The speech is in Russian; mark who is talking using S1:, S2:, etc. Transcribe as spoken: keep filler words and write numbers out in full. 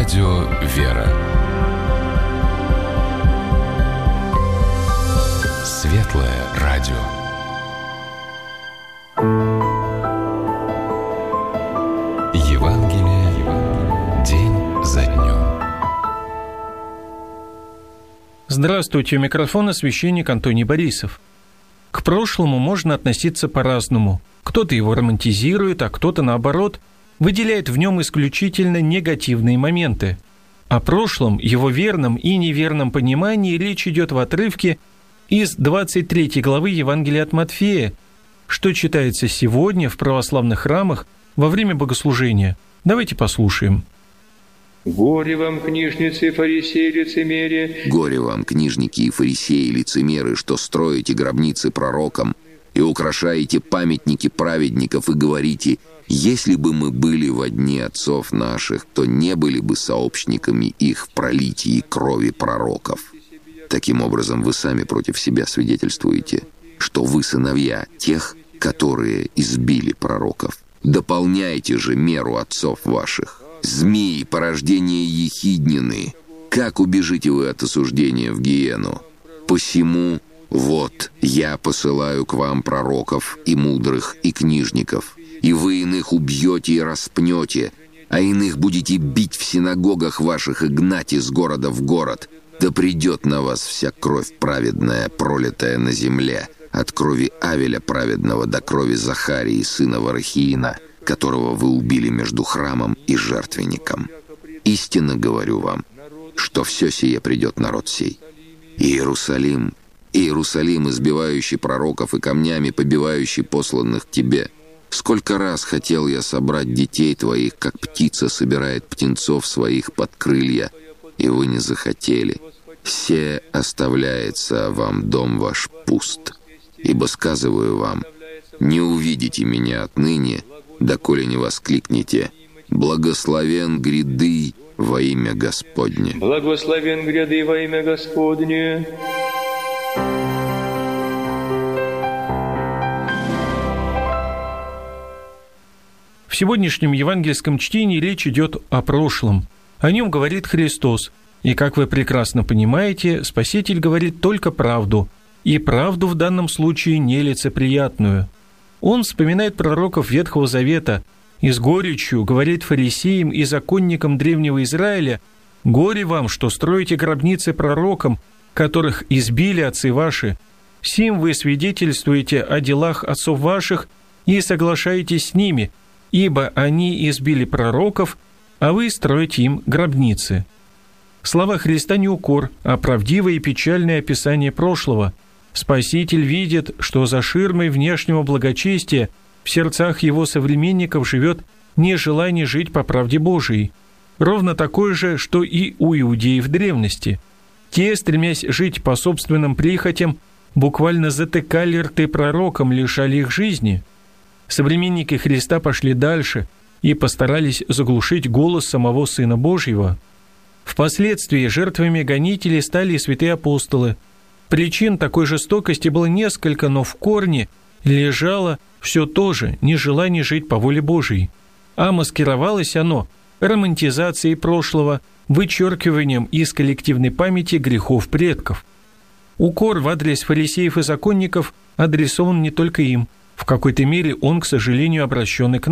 S1: Радио «Вера». Светлое радио. Евангелие день за днем.
S2: Здравствуйте, у микрофона священник Антоний Борисов. К прошлому можно относиться по-разному. Кто-то его романтизирует, а кто-то, наоборот, выделяет в нем исключительно негативные моменты. О прошлом, его верном и неверном понимании речь идет в отрывке из двадцать третьей главы Евангелия от Матфея, что читается сегодня в православных храмах во время богослужения. Давайте послушаем.
S3: «Горе вам, книжницы и фарисеи, лицемерие!
S4: Горе вам, книжники и фарисеи, лицемеры, что строите гробницы пророкам и украшаете памятники праведников и говорите: если бы мы были во дни отцов наших, то не были бы сообщниками их в пролитии крови пророков». Таким образом, вы сами против себя свидетельствуете, что вы сыновья тех, которые избили пророков. Дополняйте же меру отцов ваших. Змеи, порождение ехиднины, как убежите вы от осуждения в гиену? Посему, вот, я посылаю к вам пророков и мудрых, и книжников, и вы иных убьете и распнете, а иных будете бить в синагогах ваших и гнать из города в город. Да придет на вас вся кровь праведная, пролитая на земле, от крови Авеля праведного до крови Захарии, сына Варахиина, которого вы убили между храмом и жертвенником. Истинно говорю вам, что все сие придет народ сей. Иерусалим, Иерусалим, избивающий пророков и камнями побивающий посланных тебе, сколько раз хотел я собрать детей твоих, как птица собирает птенцов своих под крылья, и вы не захотели. Се оставляется вам дом ваш пуст, ибо сказываю вам, не увидите меня отныне, доколе не воскликнете: благословен гряды во имя Господне.
S3: Благословен гряды во имя Господне.
S2: В сегодняшнем евангельском чтении речь идет о прошлом. О нем говорит Христос. И, как вы прекрасно понимаете, Спаситель говорит только правду. И правду в данном случае нелицеприятную. Он вспоминает пророков Ветхого Завета и с горечью говорит фарисеям и законникам древнего Израиля: «Горе вам, что строите гробницы пророкам, которых избили отцы ваши. Сим вы свидетельствуете о делах отцов ваших и соглашаетесь с ними, ибо они избили пророков, а вы строите им гробницы». Слова Христа не укор, а правдивое и печальное описание прошлого. Спаситель видит, что за ширмой внешнего благочестия в сердцах его современников живет нежелание жить по правде Божией. Ровно такое же, что и у иудеев в древности. Те, стремясь жить по собственным прихотям, буквально затыкали рты пророкам, лишали их жизни. Современники Христа пошли дальше и постарались заглушить голос самого Сына Божьего. Впоследствии жертвами гонителей стали и святые апостолы. Причин такой жестокости было несколько, но в корне лежало все то же нежелание жить по воле Божией. А маскировалось оно романтизацией прошлого, вычеркиванием из коллективной памяти грехов предков. Укор в адрес фарисеев и законников адресован не только им. В какой-то мере он, к сожалению, обращен и к нам.